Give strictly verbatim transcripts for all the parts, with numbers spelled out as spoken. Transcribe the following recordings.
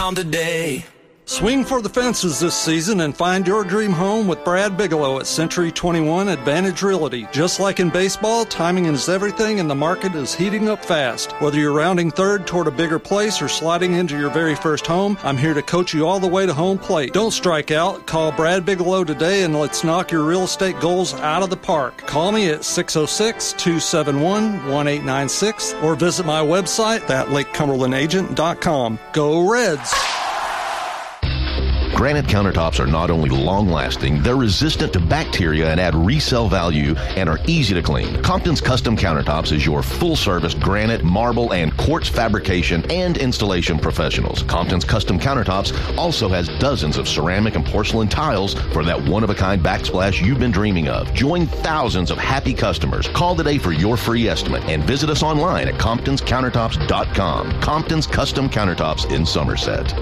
around today. Swing for the fences this season and find your dream home with Brad Bigelow at Century twenty-one Advantage Realty. Just like in baseball, timing is everything and the market is heating up fast. Whether you're rounding third toward a bigger place or sliding into your very first home, I'm here to coach you all the way to home plate. Don't strike out. Call Brad Bigelow today and let's knock your real estate goals out of the park. Call me at six oh six, two seven one, one eight nine six or visit my website at lake cumberland agent dot com. Go Reds! Granite countertops are not only long-lasting, they're resistant to bacteria and add resale value and are easy to clean. Compton's Custom Countertops is your full-service granite, marble, and quartz fabrication and installation professionals. Compton's Custom Countertops also has dozens of ceramic and porcelain tiles for that one-of-a-kind backsplash you've been dreaming of. Join thousands of happy customers. Call today for your free estimate and visit us online at comptons countertops dot com. Compton's Custom Countertops in Somerset.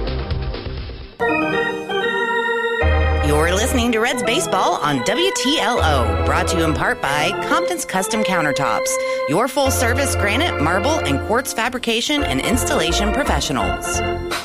You're listening to Reds Baseball on W T L O, brought to you in part by Compton's Custom Countertops, your full-service granite, marble, and quartz fabrication and installation professionals.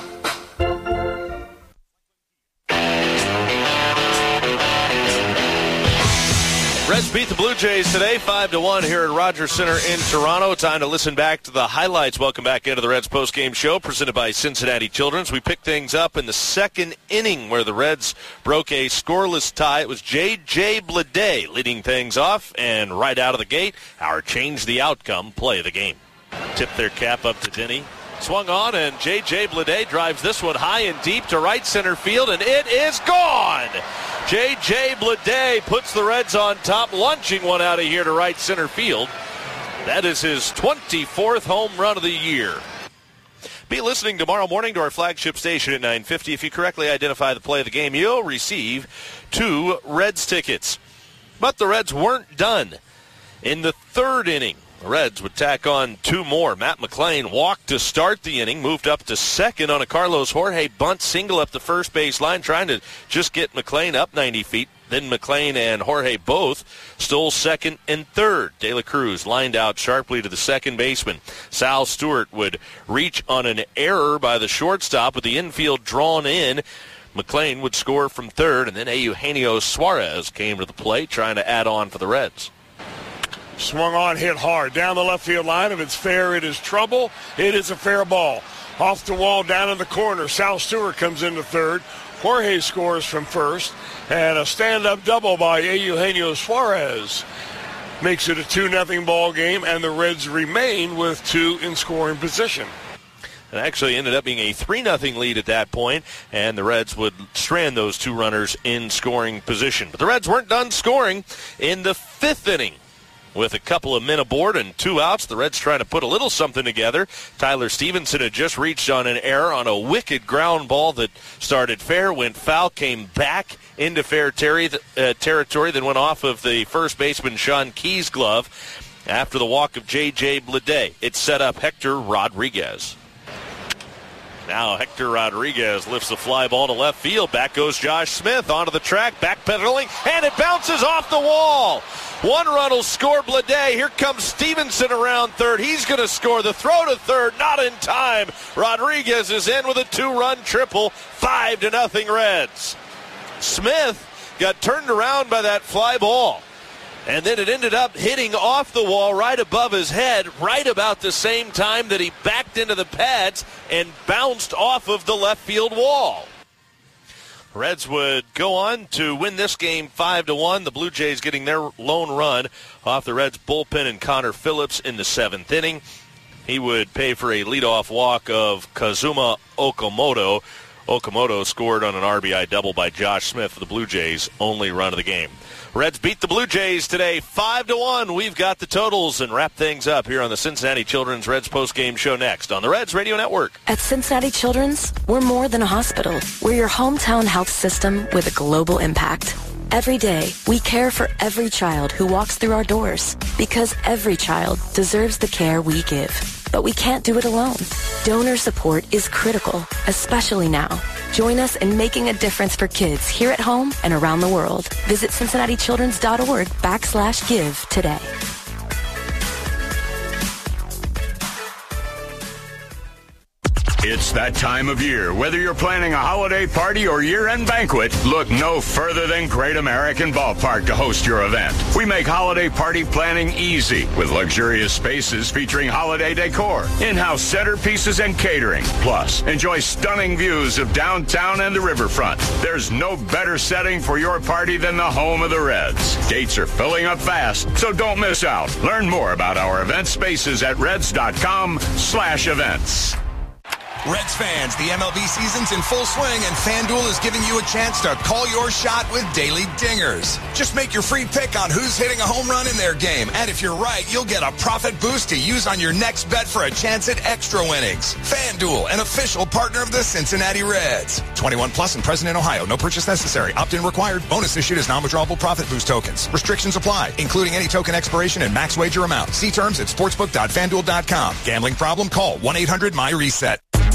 Reds beat the Blue Jays today, five to one here at Rogers Center in Toronto. Time to listen back to the highlights. Welcome back into the Reds postgame show presented by Cincinnati Children's. We picked things up in the second inning where the Reds broke a scoreless tie. It was J J Bleday leading things off, and right out of the gate, our change the outcome play of the game. Tipped their cap up to Denny. Swung on, and J J Bleday drives this one high and deep to right center field, and it is gone! J J Bleday puts the Reds on top, launching one out of here to right center field. That is his twenty-fourth home run of the year. Be listening tomorrow morning to our flagship station at nine fifty. If you correctly identify the play of the game, you'll receive two Reds tickets. But the Reds weren't done. In the third inning, the Reds would tack on two more. Matt McLain walked to start the inning, moved up to second on a Carlos Jorge bunt single up the first base line, trying to just get McLain up ninety feet. Then McLain and Jorge both stole second and third. De La Cruz lined out sharply to the second baseman. Sal Stewart would reach on an error by the shortstop with the infield drawn in. McLain would score from third, and then Eugenio Suarez came to the plate trying to add on for the Reds. Swung on, hit hard. Down the left field line. If it's fair, it is trouble. It is a fair ball. Off the wall, down in the corner. Sal Stewart comes into third. Jorge scores from first. And a stand-up double by Eugenio Suarez makes it a two nothing ball game, and the Reds remain with two in scoring position. It actually ended up being a three nothing lead at that point, and the Reds would strand those two runners in scoring position. But the Reds weren't done scoring in the fifth inning. With a couple of men aboard and two outs, the Reds trying to put a little something together. Tyler Stevenson had just reached on an error on a wicked ground ball that started fair, went foul, came back into fair ter- uh, territory, then went off of the first baseman Sean Key's glove after the walk of J J Bleday. It set up Hector Rodriguez. Now Hector Rodriguez lifts the fly ball to left field. Back goes Josh Smith onto the track, backpedaling, and it bounces off the wall. One run will score Bleday. Here comes Stevenson around third. He's going to score. The throw to third, not in time. Rodriguez is in with a two-run triple. Five to nothing Reds. Smith got turned around by that fly ball. And then it ended up hitting off the wall right above his head, right about the same time that he backed into the pads and bounced off of the left field wall. Reds would go on to win this game five to one. The Blue Jays getting their lone run off the Reds bullpen and Connor Phillips in the seventh inning. He would pay for a leadoff walk of Kazuma Okamoto. Okamoto scored on an R B I double by Josh Smith for the Blue Jays' only run of the game. Reds beat the Blue Jays today five to one. We've got the totals and wrap things up here on the Cincinnati Children's Reds postgame show next on the Reds Radio Network. At Cincinnati Children's, we're more than a hospital. We're your hometown health system with a global impact. Every day, we care for every child who walks through our doors because every child deserves the care we give. But we can't do it alone. Donor support is critical, especially now. Join us in making a difference for kids here at home and around the world. Visit cincinnati children's dot org backslash give today. It's that time of year. Whether you're planning a holiday party or year-end banquet, look no further than Great American Ballpark to host your event. We make holiday party planning easy with luxurious spaces featuring holiday decor, in-house centerpieces, and catering. Plus, enjoy stunning views of downtown and the riverfront. There's no better setting for your party than the home of the Reds. Dates are filling up fast, so don't miss out. Learn more about our event spaces at reds.com slash events. Reds fans, the M L B season's in full swing, and FanDuel is giving you a chance to call your shot with daily dingers. Just make your free pick on who's hitting a home run in their game, and if you're right, you'll get a profit boost to use on your next bet for a chance at extra winnings. FanDuel, an official partner of the Cincinnati Reds. twenty-one plus and present in Ohio. No purchase necessary. Opt-in required. Bonus issued as non-withdrawable profit boost tokens. Restrictions apply, including any token expiration and max wager amount. See terms at sportsbook dot fanduel dot com. Gambling problem? Call one eight hundred M Y reset.